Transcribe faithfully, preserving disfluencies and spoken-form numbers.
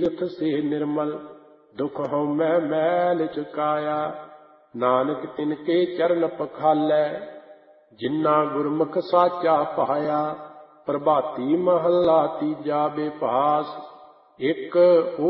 ਤੀਰਥ ਸੇ ਨਿਰਮਲ, ਦੁਖ ਹਉਮੈ ਮੈਲ ਚੁਕਾਇਆ। ਨਾਨਕ ਤਿਨ ਕੇ ਚਰਨ ਪਖਾਲੈ, ਜਿਨ੍ਹਾਂ ਗੁਰਮੁਖ ਸਾਚਾ ਪਾਇਆ। ਪ੍ਰਭਾਤੀ ਮਹੱਲਾ ਤੀਜਾ। ਬੇਭਾਸ। ਇੱਕ